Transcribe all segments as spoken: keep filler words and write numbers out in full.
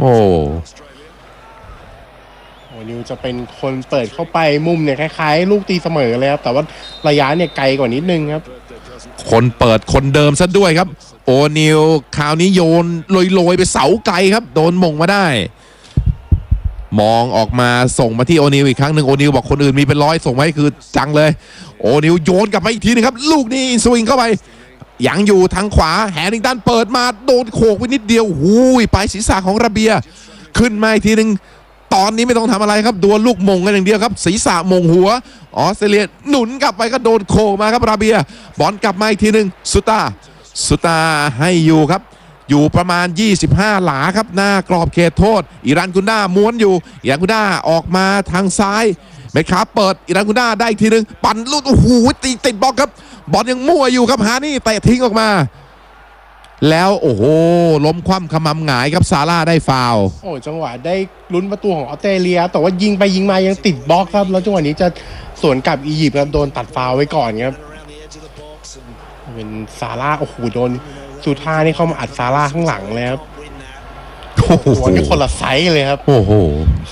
โอ้โอ้นิวจะเป็นคนเปิดเข้าไปมุมเนี่ยคล้ายๆลูกตีเสมอเลยครับแต่ว่าระยะเนี่ยไกลกว่านิดนึงครับคนเปิดคนเดิมซะด้วยครับโอนิลคราวนี้โยนลอยๆไปเสาไกลครับโดนมงมาได้มองออกมาส่งมาที่โอนิลอีกครั้งหนึ่งโอนิลบอกคนอื่นมีเป็นร้อยส่งมาให้คือจังเลยโอนิลโยนกลับมาอีกทีนึงครับลูกนี้สวิงเข้าไปยังอยู่ทางขวาแฮร์ริงตันเปิดมาโดนโขกไปนิดเดียวหูยปลายศีรษะของระเบียขึ้นมาอีกทีนึงตอนนี้ไม่ต้องทำอะไรครับดวลลูกมงกันอย่างเดียวครับศีรษะมงหัวออสเตรเลียหนุนกลับไปก็โดนโขกมาครับระเบียบอลกลับมาอีกทีนึงสุตาสุตาให้อยู่ครับอยู่ประมาณยี่สิบห้าหลาครับหน้ากรอบเขตโทษอิรันกุนด้าม้วนอยู่อิรันกุนด้าออกมาทางซ้ายเมคาเปิดอิรันกุนด้าได้อีกทีนึงปั่นลูกโอ้โหตีติดบล็อกครับบอลยังมั่วอยู่ครับฮานี่เตะทิ้งออกมาแล้วโอ้โหล้มคว่ำขมำหงายครับซาร่าได้ฟาวล์โอ้จังหวะได้ลุ้นประตูของออสเตรเลียแต่ว่ายิงไปยิงมายังติดบล็อกครับแล้วจังหวะนี้จะสวนกลับอียิปต์ครับโดนตัดฟาวล์ไว้ก่อนครับเป็นซาร่าโอ้โหโดนสุธานี่เข้ามาอัดซาร่าข้างหลังเลยครับโอ้โหนี่คนละไซส์เลยครับโอ้โห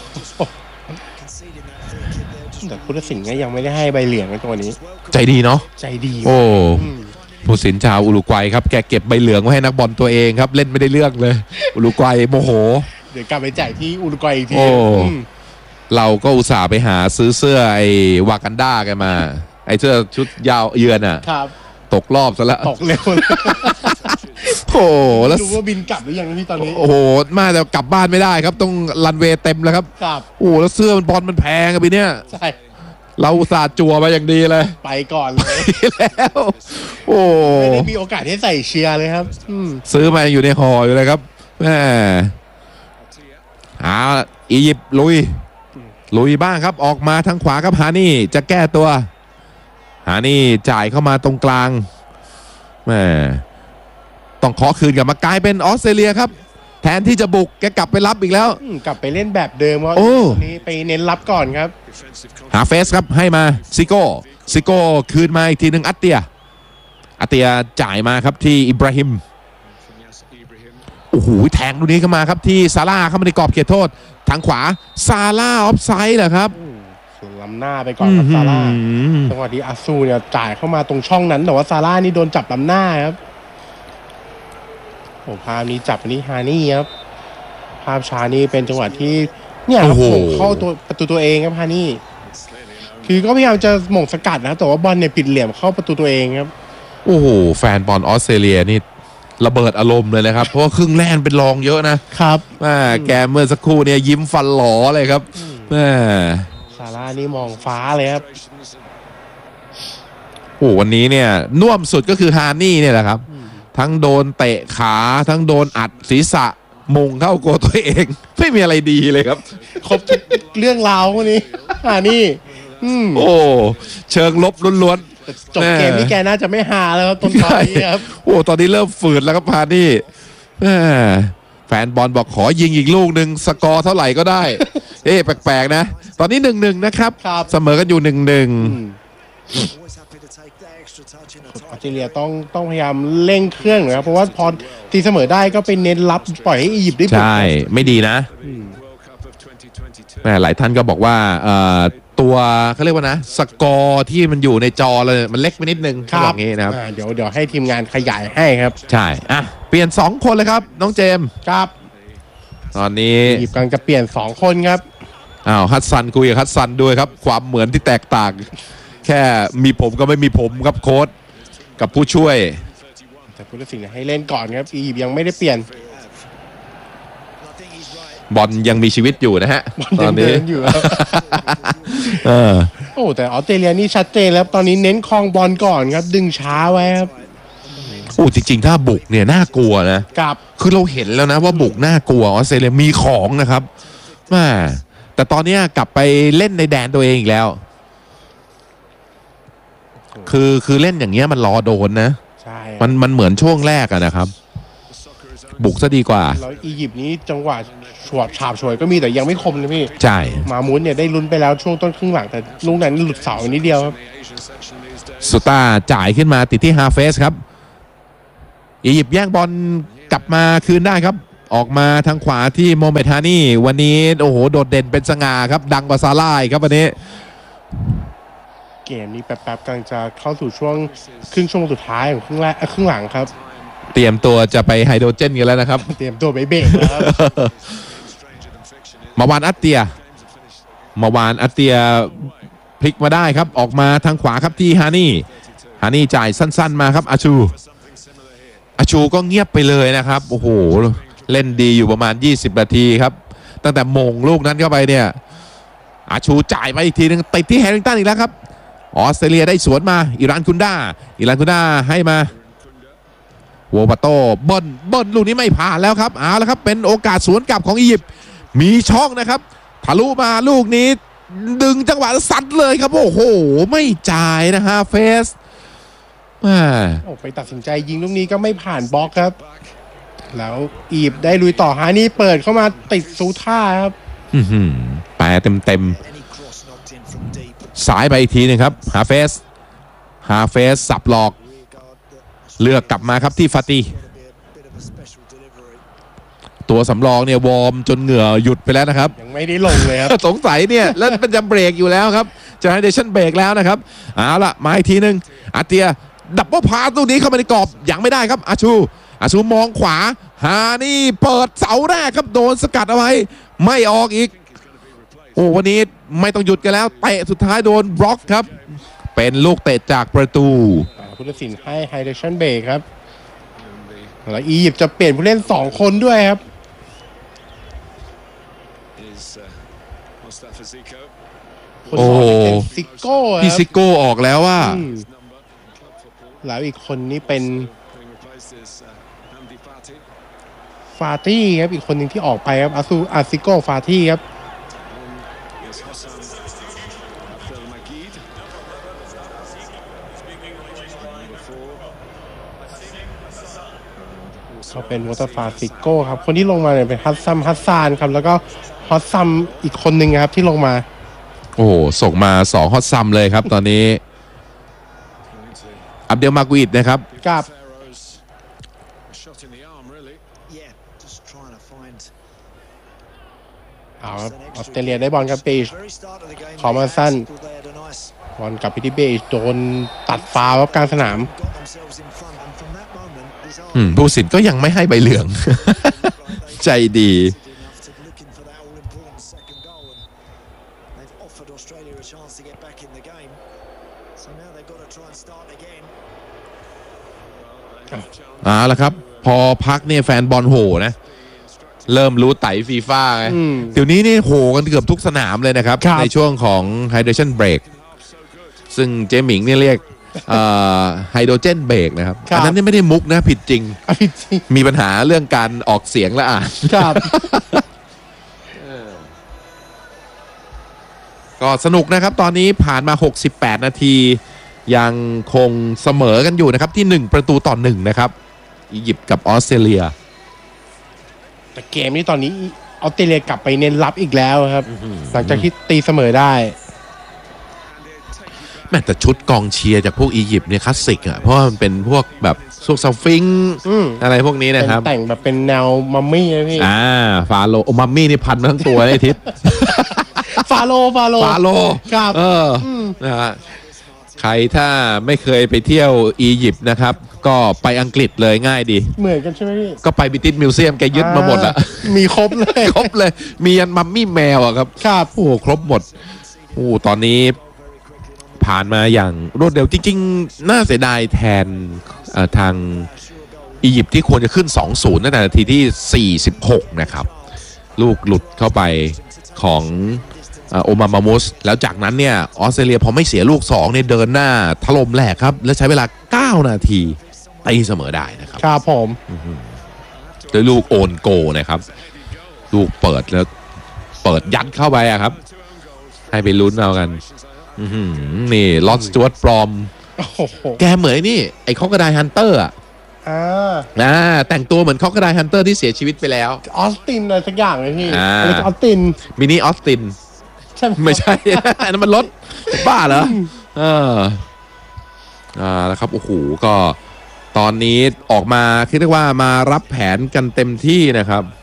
แต่พุทธศิลป์ก็ยังไม่ได้ให้ใบเหลืองในตัวนี้ใจดีเนาะใจดีโอ้ผู้สินชาวอุรุกวัยครับแกเก็บใบเหลืองไว้ให้นักบอลตัวเองครับเล่นไม่ได้เลือกเลยอุรุกวัยโมโหเดี๋ยวกลับไปจ่ายที่อุรุกวัยอีกทีเราก็อุตส่าห์ไปหาซื้อเสื้อไอ้วากันดากันมาไอ้เสื้อชุดยาวเยือนอ่ะตกรอบซะแล้วตกเร็วโอ้แล้วดูว่าบินกลับหรือยังพี่ตอนนี้โอ้โหมาแต่กลับบ้านไม่ได้ครับต้องรันเวย์เต็มแล้วครับโอ้แล้วเสื้อมันบอลมันแพงอะพี่เนี่ยใช่เราอุตส่าห์จั่วมาอย่างดีเลยไปก่อนเลยแล้วโอ้ไม่ได้มีโอกาสให้ใส่เชียร์เลยครับซื้อมาอยู่ในห่ออยู่เลยครับแหมเอาอียิปต์ลุยลุยบ้างครับออกมาทางขวาครับฮานี่จะแก้ตัวฮานี่จ่ายเข้ามาตรงกลางแหมต้องขอคืนกลับมากลายเป็นออสเตรเลียครับแทนที่จะบุกแกกลับไปรับอีกแล้วกลับไปเล่นแบบเดิมว่านี้ไปเน้นรับก่อนครับหาเฟสครับให้มาซิโก้ซิโก้คืนมาอีกทีหนึ่งอัตเตียอัตเตียจ่ายมาครับที่อิบราฮิมโอ้โหแทงลูกนี้เข้ามาครับที่ซาร่าเข้ามาในกรอบเขตโทษทางขวาซาร่าออฟไซด์เหรอครับส่วนล้ำหน้าไปก่อนครับซาร่าจังหวะที่อาซูเนี่ยจ่ายเข้ามาตรงช่องนั้นแต่ว่าซาร่านี่โดนจับล้ำหน้าครับโอ้ภาพนี้จับนี่ฮานี่ครับภาพช้านี่เป็นจังหวะที่เนี่ยครับหม่งเข้าตัวประตูตัวเองครับฮานี่คือก็พยายามจะหม่งสกัดนะแต่ว่าบอลเนี่ยปิดเหลี่ยมเข้าประตูตัวเองครับโอ้โหแฟนบอลออสเตรเลียนี่ระเบิดอารมณ์เลยนะครับเพราะว่าครึ่งแรกเป็นรองเยอะนะครับแกเมื่อสักครู่เนี่ยยิ้มฟันหลอเลยครับซาร่านี่มองฟ้าเลยครับโอ้วันนี้เนี่ยน่วมสุดก็คือฮานี่เนี่ยแหละครับทั้งโดนเตะขาทั้งโดนอัดศีรษะมงเข้าโกตัวเองไม่มีอะไรดีเลยครับครบเรื่องราวพวกนี้ฮานี่โอ้เชิงลบล้วนๆจบเกมนี้แกน่าจะไม่หาแล้วต้นตอนนี้ครับโอ้ตอนนี้เริ่มฝืดแล้วครับฮานี่แฟนบอลบอกขอยิงอีกลูกหนึ่งสกอร์เท่าไหร่ก็ได้เอ๊ะแปลกๆนะตอนนี้หนึ่งหนึ่งนะครับเสมอกันอยู่หนึ่งหนึ่งออสเตรเลียต้องต้องพยายามเร่งเครื่องนะครับเพราะว่าพอตีเสมอได้ก็เป็นเน้นรับปล่อยให้อียิปต์ได้บุกใช่ไม่ดีนะแม่หลายท่านก็บอกว่าตัวเขาเรียกว่านะสกอร์ที่มันอยู่ในจอเลยมันเล็กไปนิดนึงอย่างนี้นะครับเดี๋ยวเดี๋ยวให้ทีมงานขยายให้ครับใช่อ่ะเปลี่ยนสองคนเลยครับน้องเจมส์ครับตอนนี้อียิปต์กำลังจะเปลี่ยนสองคนครับอ้าวฮัสซันคุยกับฮัสซันด้วยครับความเหมือนที่แตกต่างแค่มีผมก็ไม่มีผมครับโค้ชกับผู้ช่วยแต่ผู้ตัดสินให้เล่นก่อนครับอียิปต์ยังไม่ได้เปลี่ยนบอลยังมีชีวิตอยู่นะฮะตอนนี้อยู่โอ้แต่ออสเตรเลียนี่ชัดเจนแล้วตอนนี้เน้นครองบอลก่อนครับดึงช้าไว้ครับโอ้จริงๆถ้าบุกเนี่ยน่ากลัวนะครับคือเราเห็นแล้วนะว่าบุกน่ากลัวออสเตรเลียมีของนะครับแม่แต่ตอนนี้กลับไปเล่นในแดนตัวเองอีกแล้วคือคือเล่นอย่างเงี้ยมันรอโดนนะใช่มันมันเหมือนช่วงแรกอะนะครับบุกซะดีกว่าแล้วอียิปต์นี้จังหวะฉวบฉาบฉวยก็มีแต่ยังไม่คมเลยพี่ใช่มามุนเนี่ยได้ลุ้นไปแล้วช่วงต้นครึ่งหลังแต่ลูกนั้นหลุดเสานิดเดียวครับสุต้าจ่ายขึ้นมาติดที่ฮาเฟสครับอียิปต์แย่งบอลกลับมาคืนได้ครับออกมาทางขวาที่โมเมดฮานี่วันนี้โอ้โหโดดเด่นเป็นสง่าครับดังกว่าซาร่าอีกครับวันนี้เกมนี้แป๊บๆกำลังจะเข้าสู่ช่วงครึ่งชั่วโมงสุดท้ายของครึ่งแรกเอ่อครึ่งหลังครับเตรียมตัวจะไปไฮโดรเจนกันแล้วนะครับเตรียมตัวไปเบรกแล้วครับมาวานอัตเตียมาวานอัตเตียพลิกมาได้ครับออกมาทางขวาครับที่ฮานี่ฮานี่จ่ายสั้นๆมาครับอาชูอาชูก็เงียบไปเลยนะครับโอ้โหเล่นดีอยู่ประมาณยี่สิบนาทีครับตั้งแต่มงลูกนั้นเข้าไปเนี่ยอาชูจ่ายมาอีกทีนึงติดที่แฮร์ริงตันอีกแล้วครับออสเตรเลียได้สวนมาอิรานคุนดาอิรานคุนดาให้มาโวปาโตเบิ้ลเบิ้ลลูกนี้ไม่ผ่านแล้วครับเอาแล้วครับเป็นโอกาสสวนกลับของอียิปต์มีช่องนะครับทะลุมาลูกนี้ดึงจังหวะซัดเลยครับโอ้โหไม่จ่ายนะฮะเฟสอ่าโอ้ไปตัดสินใจยิงลูกนี้ก็ไม่ผ่านบล็อกครับ แล้วอียิปต์ได้ลุยต่อฮานี่เปิดเข้ามาติดซูท่าครับอื้อหือแปะเต็มเต็มๆสายไปอีกทีหนึงครับฮาเฟสฮาเฟสสับหลอกเลือกกลับมาครับที่ฟาตีตัวสำรองเนี่ยวอร์มจนเหงื่อหยุดไปแล้วนะครับยังไม่ได้ลงเลยครับสงสัยเนี่ยแล้วมันจะเบรกอยู่แล้วครับจะให้เดชั่นเบรกแล้วนะครับเอาละมาอีกทีหนึ่งอาเตียดับเบิลพาสลูกนี้เข้ามาในกรอบยังไม่ได้ครับอาชูอาชูมองขวาฮานี่เปิดเสาแรกครับโดนสกัดเอาไว้ไม่ออกอีกโอ้วันนี้ไม่ต้องหยุดกันแล้วเตะสุดท้ายโดนบล็อกครับเป็นลูกเตะจากประตูผู้ตัดสินให้ไฮเดชั่นเบรกครับแล้วอียิปต์จะเปลี่ยนผู้เล่นสองคนด้วยครับ คนโอ้สองนี่เป็นซิโก้คพี่รับซิโก้ออกแล้วว่าอืมแล้วอีกคนนี้เป็นฟาตี้ครับอีกคนหนึ่งที่ออกไปครับอาซูอาซิโก้ฟาตี้ครับเขาเป็นวอเตอร์ฟาซิโก้ครับคนที่ลงมาเนี่ยเป็นฮัสซัมฮัสซานครับแล้วก็ฮอสซัมอีกคนหนึ่งครับที่ลงมาโอ้โหส่งมาสองฮอตซัมเลยครับตอนนี้อับเดลมากุอิดนะครับกับ เอาครับออสเตรเลียได้บอลกับเบจขอมาสั้นบอลกลับไปที่เบจโดนตัดฟาวล์ครับกลางสนามอืมผู้สินก็ยังไม่ให้ใบเหลือง ใจดี เอาละครับ พอพักเนี่ยแฟนบอลโหนะ เริ่มรู้ไต่ฟีฟ่าไงอืมเดี๋ยวนี้นี่โหกันเกือบทุกสนามเลยนะครับครับในช่วงของ Hydration Break ซึ่งเจหมิงเนี่ยเรียกไฮโดรเจนเบรกนะครับครับอันนั้นนี่ไม่ได้มุกนะ ผิดจริงอ่ะพี่จริงมีปัญหาเรื่องการออกเสียงและอ่านครับก็สนุกนะครับตอนนี้ผ่านมาหกสิบแปดนาที ยังคงเสมอกันอยู่นะครับที่หนึ่งประตูต่อหนึ่งนะครับอียิปต์กับออสเตรเลียแต่เกมนี้ตอนนี้ออสเตรเลียกลับไปเน้นรับอีกแล้วครับ หลังจากที่ตีเสมอได้แม้แต่ชุดกองเชียร์จากพวกอียิปต์เนี่ยคลาสสิกอ่ะเพราะว่ามันเป็นพวกแบบพวกซาฟิงอืมอะไรพวกนี้เป็นนะครับแต่งแบบเป็นแนวมัมมี่นะพี่อ่าฟาโลโอมัมมี่นี่พันมาทั้งตัวเลยทิศฟาโลฟาโลฟาโลครับเอออมนะฮะใครถ้าไม่เคยไปเที่ยวอียิปต์นะครับ ก็ไปอังกฤษเลยง่ายดีเหมือนกันใช่ไหมพี่ก็ไปบิติสมิวเซียมแกยึดมาหมดละอ่ามีครบเลยครบเลย มียันมัมมี่แมวอะครับครับโอ้โหครบหมดโอ้โหตอนนี้ผ่านมาอย่างรวดเร็วจริงๆ น่าเสียดายแทนเอ่อทางอียิปต์ที่ควรจะขึ้น สองศูนย์ ตั้งแต่นาทีที่ สี่สิบหก นะครับ ลูกหลุดเข้าไปของเอ่อโอมามามุส แล้วจากนั้นเนี่ยออสเตรเลียพอไม่เสียลูกสองเนี่ยเดินหน้าถล่มแหลกครับ และใช้เวลา เก้า นาทีตีเสมอได้นะครับครับผมด้วยลูกโอนโกนะครับ ลูกเปิดแล้วเปิดยัดเข้าไปอะครับ ให้ไปลุ้นเอากัน อื้อหือนี่ลอตสจวตปลอมโอ้โหแกเหมือนไอ้นี่ ไอ้คอกระไดฮันเตอร์อ่ะอ่านะแต่งตัวเหมือนคอกระไดฮันเตอร์ที่เสียชีวิตไปแล้วออสตินอะไรสักอย่างเลยพี่อ่าอะไรออสตินมินิออสตินใช่ไหมไม่ใช่ อันนั้นมันรถบ้าเหรอเอออ่าแล้วครับ โอ้โห ก็ตอนนี้ออกมาคิดได้ว่ามารับแผนกันเต็มที่นะครับ